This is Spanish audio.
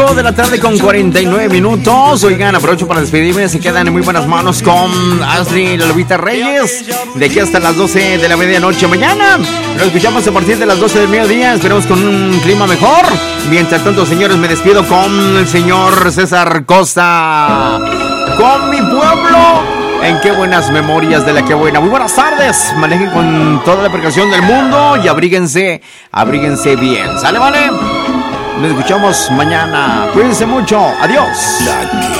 5 de la tarde con 49 minutos. Oigan, aprovecho para despedirme. Se quedan en muy buenas manos con Ashley La Lobita Reyes. De aquí hasta las 12 de la medianoche mañana. Lo escuchamos a partir de las 12 del mediodía. Esperemos con un clima mejor. Mientras tanto, señores, me despido con el señor César Costa. Con mi pueblo. En qué buenas memorias de la que buena. Muy buenas tardes. Manejen con toda la precaución del mundo y abríguense bien. ¿Sale, vale? Nos escuchamos mañana. Cuídense mucho. Adiós.